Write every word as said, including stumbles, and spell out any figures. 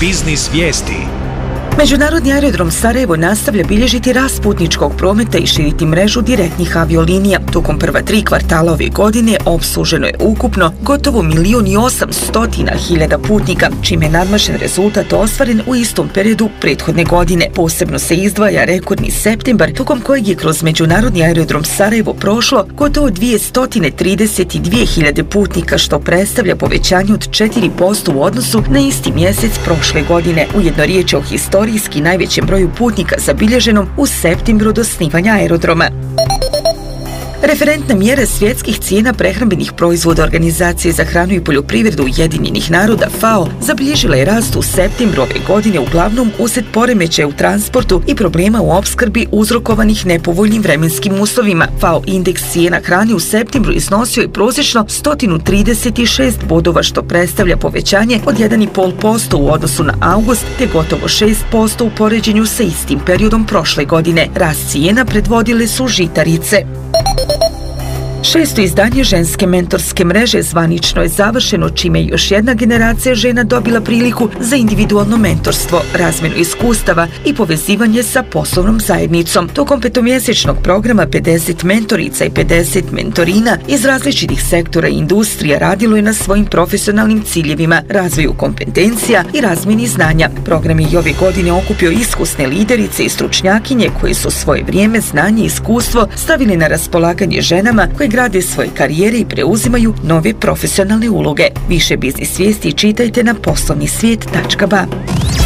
Biznis vijesti. Međunarodni aerodrom Sarajevo nastavlja bilježiti rast putničkog prometa i širiti mrežu direktnih aviolinija. Tokom prva tri kvartala ove godine opsluženo je ukupno gotovo milijun i osamstotina hiljada putnika, čime je nadmašen rezultat ostvaren u istom periodu prethodne godine. Posebno se izdvaja rekordni septembar, tokom kojeg je kroz Međunarodni aerodrom Sarajevo prošlo gotovo dvjesto trideset dvije hiljade putnika, što predstavlja povećanje od četiri posto u odnosu na isti mjesec prošle godine. Ujedno riječ je o historijski najvećem broju putnika zabilježenom u septembru od osnivanja aerodroma. Referentna mjera svjetskih cijena prehrambenih proizvoda Organizacije za hranu i poljoprivredu Ujedinjenih naroda F A O zabilježila je rast u septembru ove godine, uglavnom uslijed poremećaja u transportu i problema u opskrbi uzrokovanih nepovoljnim vremenskim uslovima. F A O indeks cijena hrane u septembru iznosio je prosječno sto trideset šest bodova, što predstavlja povećanje od jedan zarez pet posto u odnosu na avgust, te gotovo šest posto u poređenju sa istim periodom prošle godine. Rast cijena predvodile su žitarice. Šesto izdanje ženske mentorske mreže zvanično je završeno, čime je još jedna generacija žena dobila priliku za individualno mentorstvo, razmjenu iskustava i povezivanje sa poslovnom zajednicom. Tokom petomjesečnog programa pedeset mentorica i pedeset mentorina iz različitih sektora i industrija radilo je na svojim profesionalnim ciljevima, razvoju kompetencija i razmjeni znanja. Program je i ove godine okupio iskusne liderice i stručnjakinje koje su svoje vrijeme, znanje i iskustvo stavili na raspolaganje ženama koje grade svoje karijere i preuzimaju nove profesionalne uloge. Više biznis vijesti čitajte na poslovni svijet tačka ba.